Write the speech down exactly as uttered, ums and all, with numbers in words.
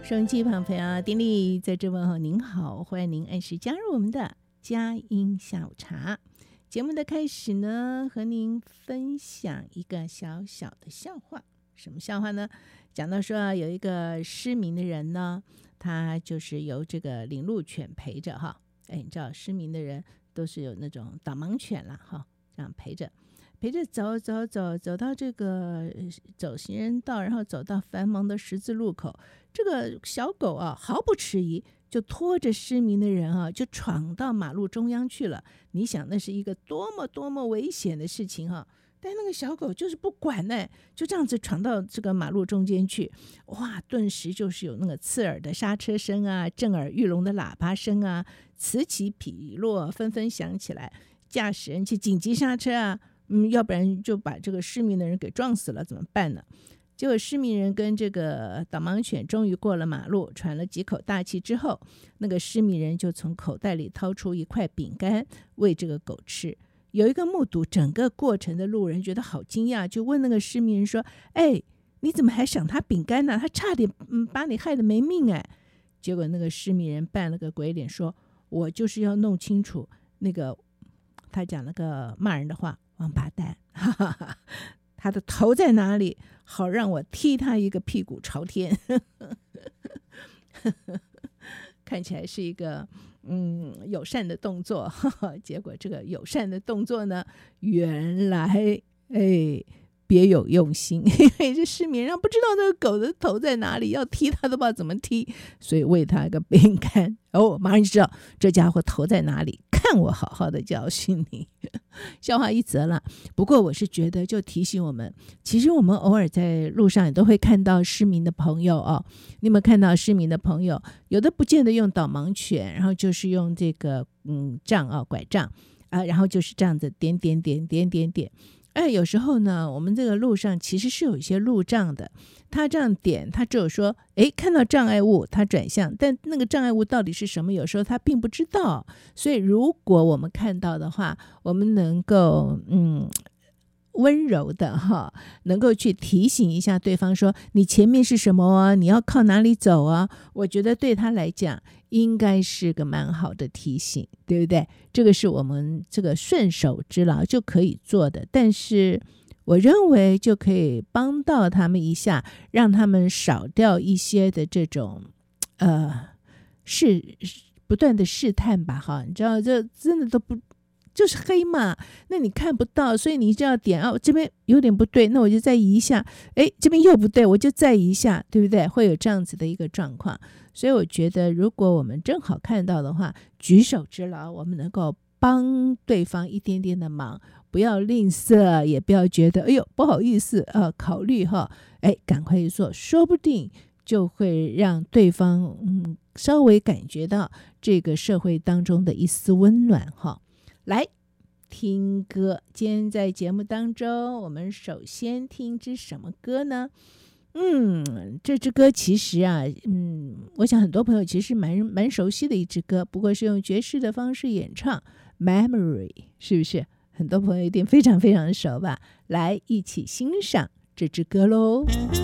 收音机旁朋友，丁力在这问候您好，欢迎您按时加入我们的佳音下午茶。节目的开始呢，和您分享一个小小的笑话。什么笑话呢？讲到说有一个失明的人呢，他就是由这个领路犬陪着哈。哎，你知道失明的人都是有那种导盲犬啦哈，这样陪着。陪着走走走走到这个走行人道，然后走到繁忙的十字路口，这个小狗啊毫不迟疑就拖着失明的人啊就闯到马路中央去了。你想那是一个多么多么危险的事情啊，但那个小狗就是不管呢，就这样子闯到这个马路中间去。哇，顿时就是有那个刺耳的刹车声啊，震耳欲聋的喇叭声啊，此起彼落纷纷响起来，驾驶人去紧急刹车啊，嗯，要不然就把这个失明的人给撞死了，怎么办呢？结果失明人跟这个导盲犬终于过了马路，喘了几口大气之后，那个失明人就从口袋里掏出一块饼干喂这个狗吃。有一个目睹整个过程的路人觉得好惊讶，就问那个失明人说：哎，你怎么还赏他饼干呢？他差点嗯把你害得没命哎。结果那个失明人扮了个鬼脸说：我就是要弄清楚那个，他讲了个骂人的话，王八蛋，哈哈哈，他的头在哪里？好让我踢他一个屁股朝天。看起来是一个嗯友善的动作，呵呵，结果这个友善的动作呢，原来哎别有用心，因为这失明人不知道这个狗的头在哪里，要踢他都不知道怎么踢，所以喂他一个饼干，哦，马上就知道这家伙头在哪里，看我好好的教训你。笑话一则了，不过我是觉得就提醒我们，其实我们偶尔在路上也都会看到失明的朋友哦。你有没有看到失明的朋友？有的不见得用导盲犬，然后就是用这个嗯杖啊拐杖啊，然后就是这样子点点点点点点。哎，有时候呢，我们这个路上其实是有一些路障的，他这样点，他只有说，哎，看到障碍物，他转向，但那个障碍物到底是什么，有时候他并不知道。所以，如果我们看到的话，我们能够，嗯。温柔的哈，能够去提醒一下对方说你前面是什么啊，你要靠哪里走啊，我觉得对他来讲应该是个蛮好的提醒，对不对？这个是我们这个顺手之劳就可以做的，但是我认为就可以帮到他们一下，让他们少掉一些的这种呃试不断的试探吧哈，你知道这真的都不就是黑嘛，那你看不到，所以你就要点啊，这边有点不对，那我就再移一下，哎，这边又不对，我就再移一下，对不对？会有这样子的一个状况，所以我觉得如果我们正好看到的话，举手之劳，我们能够帮对方一点点的忙，不要吝啬，也不要觉得哎呦不好意思呃，考虑哈，哎，赶快去做，说不定就会让对方嗯稍微感觉到这个社会当中的一丝温暖哈。来听歌，今天在节目当中，我们首先听支什么歌呢？嗯，这支歌其实啊，嗯，我想很多朋友其实蛮蛮熟悉的一支歌，不过是用爵士的方式演唱 ，Memory， 是不是？很多朋友一定非常非常熟吧？来，一起欣赏这支歌喽。